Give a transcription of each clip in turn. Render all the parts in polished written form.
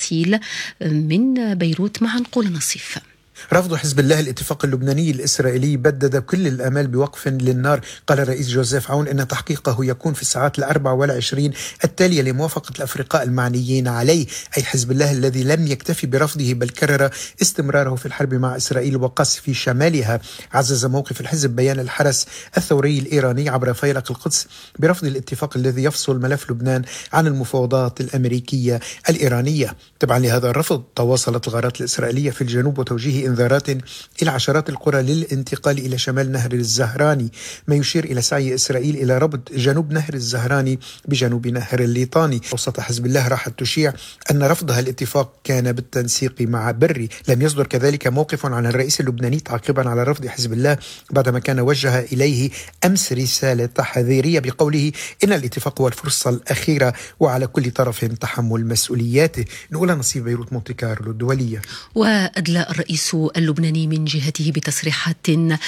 التفاصيل من بيروت مع نقول نصيف. رفض حزب الله الاتفاق اللبناني الإسرائيلي بدد كل الآمال بوقف للنار. قال الرئيس جوزيف عون إن تحقيقه يكون في الساعات 24 التالية لموافقة الأفرقاء المعنيين عليه، أي حزب الله الذي لم يكتفي برفضه بل كرر استمراره في الحرب مع إسرائيل وقصف شمالها. عزز موقف الحزب بيان الحرس الثوري الإيراني عبر فيلق القدس برفض الاتفاق الذي يفصل ملف لبنان عن المفاوضات الأمريكية الإيرانية. تبعا لهذا الرفض تواصلت الغارات الإسرائيلية في الجنوب وتوجيه انذارات إلى عشرات القرى للانتقال إلى شمال نهر الزهراني، ما يشير إلى سعي إسرائيل إلى ربط جنوب نهر الزهراني بجنوب نهر الليطاني. وسط حزب الله راحت تشيع أن رفضها الاتفاق كان بالتنسيق مع بري. لم يصدر كذلك موقف عن الرئيس اللبناني تعقيبا على رفض حزب الله بعدما كان وجه إليه أمس رسالة تحذيرية بقوله إن الاتفاق هو الفرصة الأخيرة وعلى كل طرف تحمل مسؤولياته. نقول نصيب بيروت مونتي كارلو الدولية. وأدلى الرئيس اللبناني من جهته بتصريحات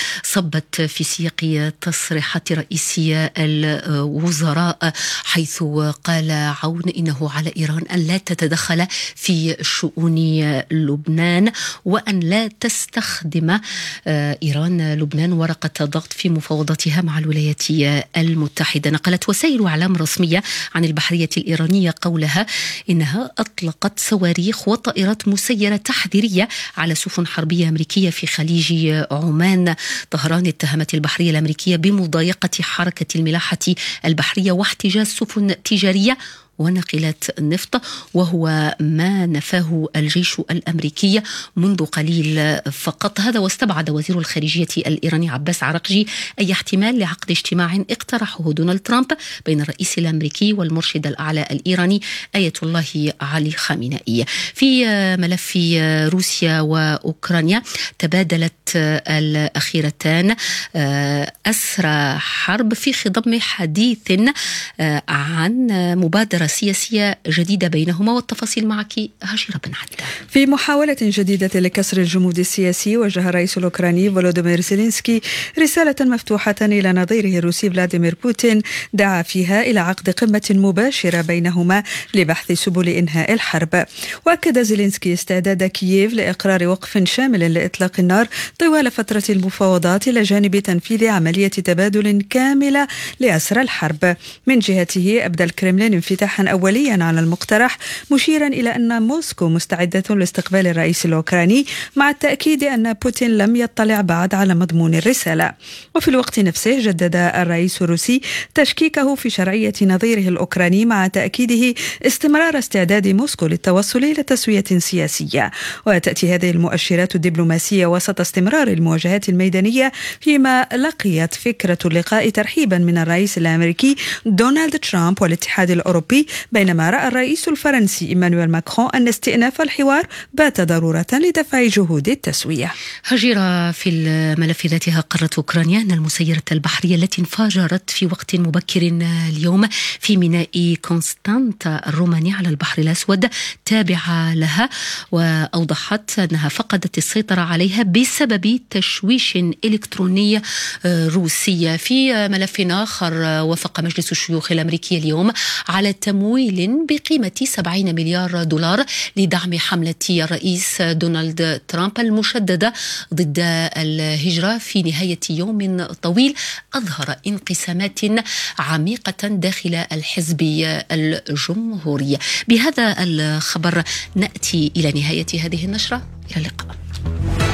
صبت في سياق تصريحات رئيس الوزراء، حيث قال عون إنه على إيران أن لا تتدخل في شؤون لبنان وأن لا تستخدم إيران لبنان ورقة ضغط في مفاوضاتها مع الولايات المتحدة. نقلت وسائل إعلام رسمية عن البحرية الإيرانية قولها إنها أطلقت صواريخ وطائرات مسيرة تحذيرية على سفن حربية أمريكية في خليج عمان. طهران اتهمت البحرية الأمريكية بمضايقة حركة الملاحة البحرية واحتجاز سفن تجارية وناقلات النفط، وهو ما نفاه الجيش الأمريكي منذ قليل فقط. هذا واستبعد وزير الخارجية الإيراني عباس عراقجي أي احتمال لعقد اجتماع اقترحه دونالد ترامب بين الرئيس الأمريكي والمرشد الأعلى الإيراني آية الله علي خامنئي. في ملف روسيا وأوكرانيا تبادلت الأخيرتان أسرى حرب في خضم حديث عن مبادرة سياسية جديدة بينهما، والتفاصيل معك هاجرة بن عدة. في محاولة جديدة لكسر الجمود السياسي وجه الرئيس الأوكراني فولوديمير زيلينسكي رسالة مفتوحة إلى نظيره الروسي فلاديمير بوتين دعا فيها إلى عقد قمة مباشرة بينهما لبحث سبل إنهاء الحرب. وأكد زيلينسكي استعداد كييف لإقرار وقف شامل لإطلاق النار طوال فترة المفاوضات إلى جانب تنفيذ عملية تبادل كاملة لأسرى الحرب. من جهته أبدى الكرملين انفتاحا أوليا على المقترح، مشيرا إلى أن موسكو مستعدة لاستقبال الرئيس الأوكراني، مع التأكيد أن بوتين لم يطلع بعد على مضمون الرسالة. وفي الوقت نفسه جدد الرئيس الروسي تشكيكه في شرعية نظيره الأوكراني، مع تأكيده استمرار استعداد موسكو للتوصل إلى تسوية سياسية. وتأتي هذه المؤشرات الدبلوماسية وسط استمرار المواجهات الميدانية، فيما لقيت فكرة اللقاء ترحيبا من الرئيس الأمريكي دونالد ترامب والاتحاد الأوروبي، بينما رأى الرئيس الفرنسي إيمانويل ماكرون أن استئناف الحوار بات ضرورة لدفع جهود التسوية. هجرة في الملف ذاتها، قررت أوكرانيا أن المسيرة البحرية التي انفجرت في وقت مبكر اليوم في ميناء كونستانتا الروماني على البحر الأسود تابعة لها، وأوضحت أنها فقدت السيطرة عليها بسبب تشويش إلكتروني روسي. في ملف آخر، وافق مجلس الشيوخ الأمريكي اليوم على تمويل بقيمة 70 مليار دولار لدعم حملة الرئيس دونالد ترامب المشددة ضد الهجرة في نهاية يوم طويل أظهر انقسامات عميقة داخل الحزب الجمهوري. بهذا الخبر نأتي إلى نهاية هذه النشرة. إلى اللقاء.